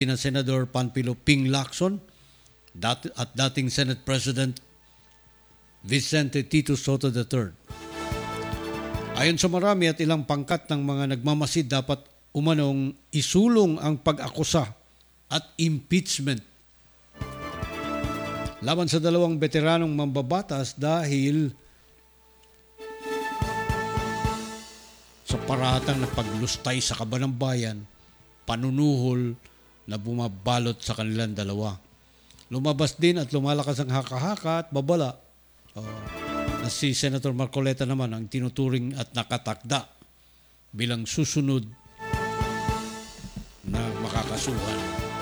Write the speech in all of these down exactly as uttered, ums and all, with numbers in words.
na Senador Panfilo Ping Lacson dat at dating Senate President Vicente Tito Soto the third. Ayon sa marami at ilang pangkat ng mga nagmamasid, dapat umanong isulong ang pag-akusa at impeachment laban sa dalawang veteranong mambabatas dahil sa paratang na paglustay sa kaban ng bayan, panunuhol na bumabalot sa kanilang dalawa. Lumabas din at lumalakas ang haka-haka at babala uh, na si Senator Marcoleta naman ang tinuturing at nakatakda bilang susunod na makakasuhan.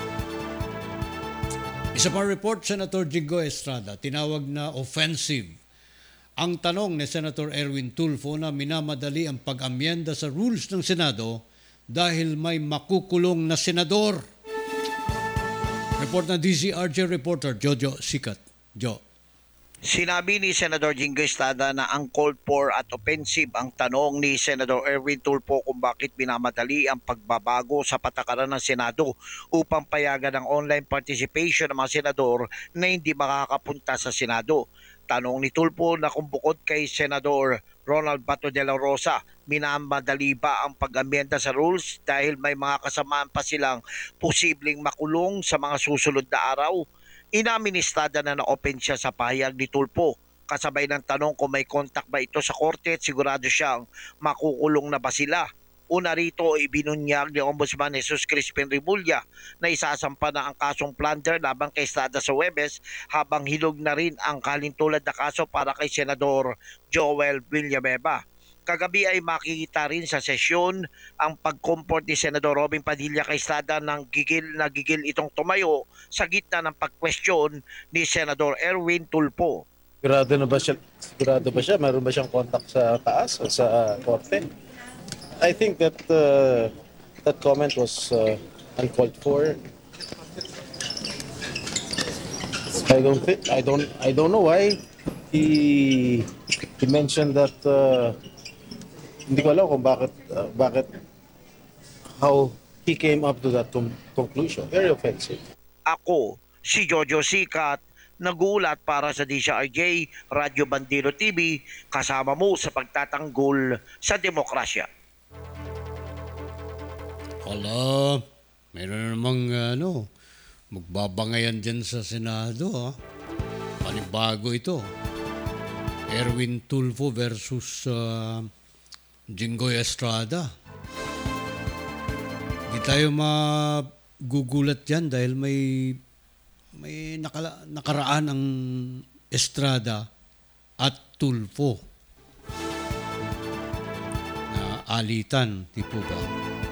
Isa pa report, Senator Jinggoy Estrada, tinawag na offensive ang tanong ni Senator Erwin Tulfo na minamadali ang pag-amyenda sa rules ng Senado dahil may makukulong na senador. Report na D Z R J reporter Jojo Sikat. Jo. Sinabi ni Senador Jinggoy Estrada na ang called for at offensive ang tanong ni Senador Erwin Tulfo kung bakit minamadali ang pagbabago sa patakaran ng Senado upang payagan ang online participation ng mga senador na hindi makakapunta sa Senado. Tanong ni Tulfo na kung bukod kay Senador Ronald Bato de la Rosa, minamadali ba ang pag-amyenda sa rules dahil may mga kasamaan pa silang posibleng makulong sa mga susunod na araw? Inamin ni Estrada na na-open siya sa pahayag ni Tulfo. Kasabay ng tanong kung may contact ba ito sa korte at sigurado siyang makukulong na ba sila. Una rito, ibinunyag ni Ombudsman Jesus Crispin Remulla na isasampa na ang kasong plunder laban kay Estrada sa Huwebes, habang hilog na rin ang kalintulad na kaso para kay Senador Joel Villanueva. Kagabi ay makikita rin sa sesyon ang pag-comfort ni Senador Robin Padilla kay Estrada ng gigil na gigil itong tumayo sa gitna ng pag-question ni Senador Erwin Tulfo. Sigurado na ba siya? Sigurado ba siya? Meron ba siyang contact sa taas o sa korte? I think that uh, that comment was uh, uncalled for. I don't think I don't I don't know why he he mentioned that. Uh, hindi ko alam kung bakit uh, bakit how he came up to that com- conclusion. Very offensive. Ako, si Jojo Sikat, nagulat para sa D Z R J Radyo Bandero T V, kasama mo sa pagtatanggol sa demokrasya. Hala, mayroon na namang ano, magbabangayan dyan sa Senado. Ha? Panibago ito. Erwin Tulfo versus uh, Jinggoy Estrada. Hindi tayo magugulat yan dahil may may nakala, nakaraan ang Estrada at Tulfo na alitan, di po ba?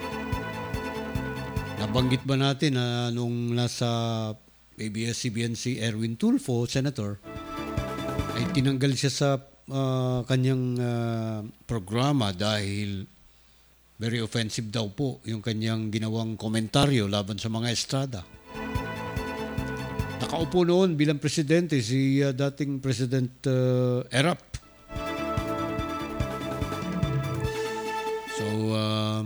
Nabanggit ba natin na nung nasa A B S C B N si Erwin Tulfo, Senator, ay tinanggal siya sa uh, kanyang uh, programa dahil very offensive daw po yung kanyang ginawang komentaryo laban sa mga Estrada. Nakaupo noon bilang presidente si uh, dating President uh, Erap. So, uh,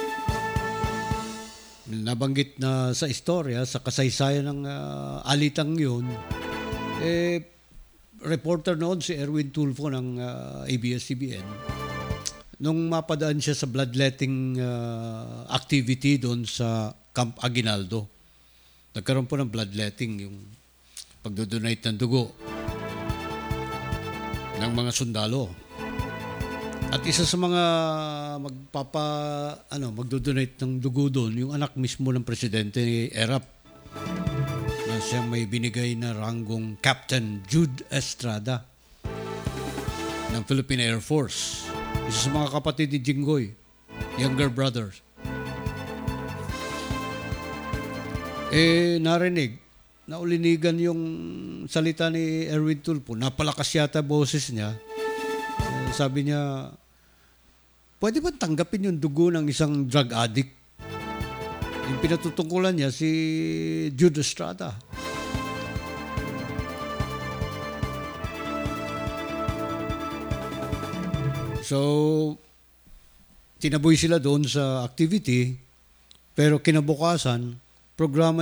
nabanggit na sa istorya, sa kasaysayan ng uh, alitang yun, eh, reporter noon si Erwin Tulfo ng uh, A B S C B N. Nung mapadaan siya sa bloodletting uh, activity doon sa Camp Aguinaldo, nagkaroon po ng bloodletting, yung pagdodonate ng dugo ng mga sundalo. At isa sa mga magpapa ano magdo-donate ng dugo doon, yung anak mismo ng presidente ni Erap, na siyang may binigay na ranggong Captain Jude Estrada ng Philippine Air Force. Isa sa mga kapatid ni Jinggoy, younger brothers. Eh, narinig, naulinigan yung salita ni Erwin Tulfo. Napalakas yata boses niya. Eh, sabi niya, pwede ba tanggapin yung dugo ng isang drug addict? Yung pinatutungkulan niya si Jude Estrada. So, tinaboy sila doon sa activity, pero kinabukasan, programa